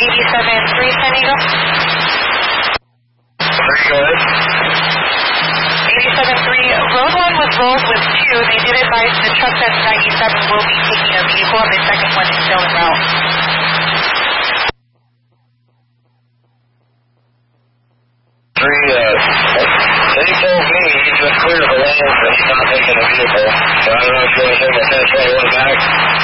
87-3 San Diego. 3, go ahead. 87-3, road 1 was rolled with 2. They did advise the truck that's 97 will be taking a vehicle, and the second one is still en route. 3, they told me he's been clear of the lane, but he's not taking a vehicle. So I don't know if you want to take my 10-21 back.